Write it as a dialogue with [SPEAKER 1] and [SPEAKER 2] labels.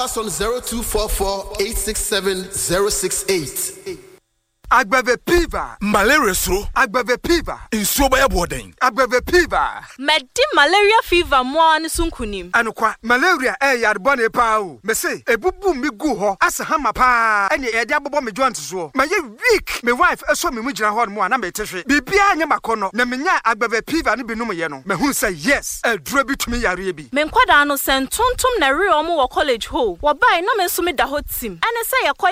[SPEAKER 1] us on 0244 867 068.
[SPEAKER 2] Agbave Piva,
[SPEAKER 3] malaria so,
[SPEAKER 2] Agbave Piva,
[SPEAKER 3] insuo ba yeboden.
[SPEAKER 2] Agbave Piva.
[SPEAKER 4] Medi malaria fever mo an sunkunim.
[SPEAKER 2] Anokwa malaria yarbone pa o. Me say ebubu mi gu ho asa hama pa. Ene ye de abobo me joint so. Ma ye weak. Me wife eso me mu gina ho mo na me tehwe. Bibia anya makono. Na menya Agbave Piva ne binum ye no. Me hu say yes. Eduro bi tumi yare bi.
[SPEAKER 4] Me nkwada no sentontom na re omo wo college ho. Wo bai na me so me da ho tim. Ene say